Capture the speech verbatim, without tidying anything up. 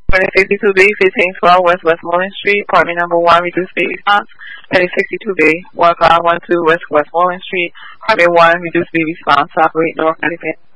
Penny sixty-two B, fifteen twelve West Westmoreland Street, apartment number one, reduced B response. Penny sixty-two B, one five one two West Westmoreland Street, apartment one, reduced B response. Operate North Connecticut.